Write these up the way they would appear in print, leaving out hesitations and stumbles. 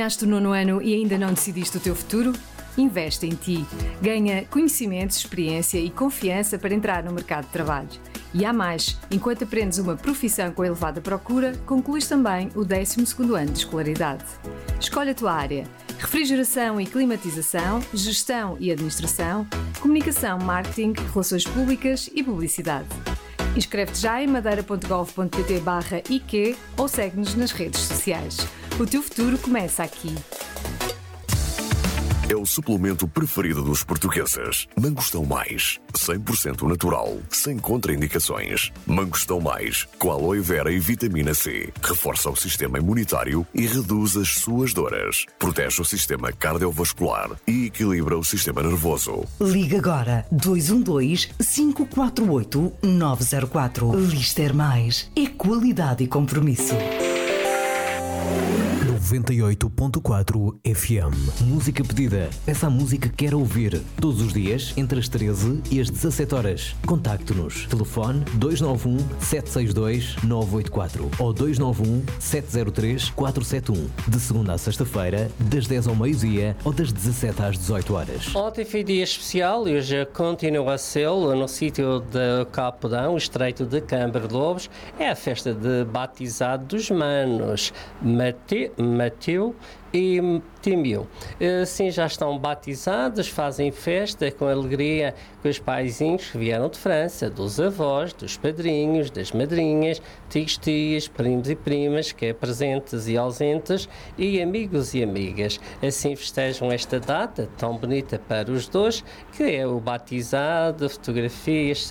Terminaste o 9º ano e ainda não decidiste o teu futuro? Investe em ti. Ganha conhecimentos, experiência e confiança para entrar no mercado de trabalho. E há mais, enquanto aprendes uma profissão com elevada procura, concluís também o 12º ano de escolaridade. Escolhe a tua área: refrigeração e climatização, gestão e administração, comunicação, marketing, relações públicas e publicidade. Inscreve-te já em madeira.gov.pt/IQ ou segue-nos nas redes sociais. O teu futuro começa aqui. É o suplemento preferido dos portugueses. Mangostão Mais, 100% natural, sem contraindicações. Mangostão Mais, com aloe vera e vitamina C. Reforça o sistema imunitário e reduz as suas dores. Protege o sistema cardiovascular e equilibra o sistema nervoso. Liga agora 212-548-904. Lister Mais é qualidade e compromisso. 98.4 FM. Música pedida. Essa música que quer ouvir. Todos os dias, entre as 13 e as 17 horas. Contacte-nos. Telefone 291-762-984 ou 291-703-471. De segunda a sexta-feira, das 10 ao meio-dia ou das 17 às 18 horas. Ontem foi dia especial e hoje continua a ser no sítio de Capodão, o Estreito de Camber-Lobos. É a festa de batizado dos manos. Mateu e Timil. Assim já estão batizados, fazem festa com alegria com os paizinhos que vieram de França, dos avós, dos padrinhos, das madrinhas, tios, tias, primos e primas, que é presentes e ausentes, e amigos e amigas. Assim festejam esta data tão bonita para os dois, que é o batizado, fotografias,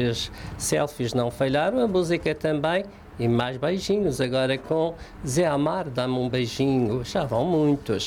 selfies não falharam, a música também. E mais beijinhos agora com Zé Amar, dá-me um beijinho, já vão muitos.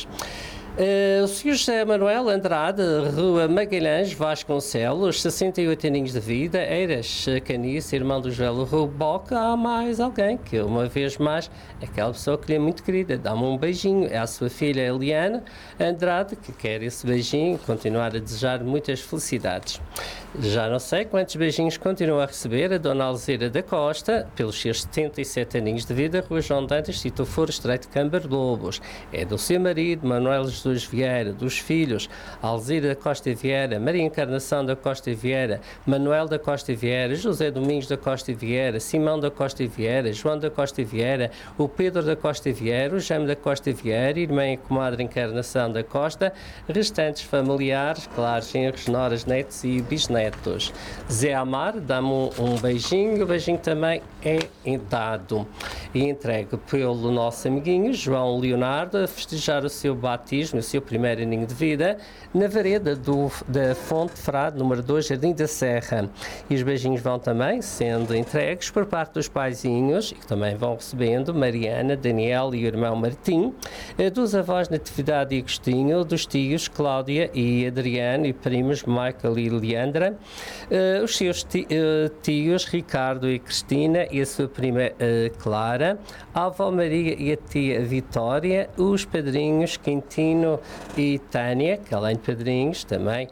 O Sr. José Manuel Andrade, Rua Magalhães, Vasconcelos, 68 aninhos de vida, Eiras Canice, irmão do Joel Ruboca. Há mais alguém que, uma vez mais, aquela pessoa que lhe é muito querida, dá-me um beijinho. É a sua filha Eliana Andrade, que quer esse beijinho, continuar a desejar muitas felicidades. Já não sei quantos beijinhos continua a receber a Dona Alzira da Costa, pelos seus 77 aninhos de vida, Rua João Dantas, Tito Foro, Estreito de Camber-Lobos. É do seu marido, Manuel Jesus Vieira, dos filhos, Alzira da Costa Vieira, Maria Encarnação da Costa Vieira, Manuel da Costa Vieira, José Domingos da Costa Vieira, Simão da Costa Vieira, João da Costa Vieira, o Pedro da Costa Vieira, o Jaime da Costa Vieira, irmã e comadre Encarnação da Costa, restantes familiares, claro, genros, noras, netos e bisnetos. Zé Amar, dá-me um beijinho, o beijinho também é dado e entregue pelo nosso amiguinho João Leonardo a festejar o seu batismo, o seu primeiro aninho de vida, na vareda da Fonte Frade, número 2, Jardim da Serra. E os beijinhos vão também sendo entregues por parte dos paizinhos, e que também vão recebendo Mariana, Daniel e o irmão Martim, dos avós Natividade e Agostinho, dos tios Cláudia e Adriano e primos Michael e Leandra, os seus tios Ricardo e Cristina e a sua prima Clara, a avó Maria e a tia Vitória, os padrinhos Quintino e Tânia, que além de padrinhos também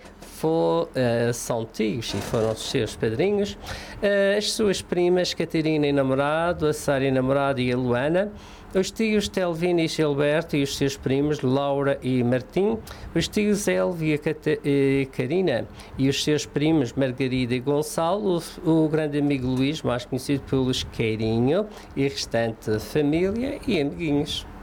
são tios e foram os seus padrinhos, as suas primas Catarina e namorado, a Sara e namorado e a Luana, os tios Telvina e Gilberto e os seus primos Laura e Martim, os tios Elvia e Karina e os seus primos Margarida e Gonçalo, o grande amigo Luís, mais conhecido pelos Queirinho, e a restante família e amiguinhos.